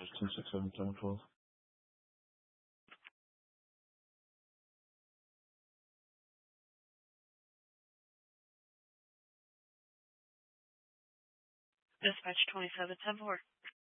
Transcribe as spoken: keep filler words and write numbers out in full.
two six seven seven twelve. Dispatch twenty-seven ten four.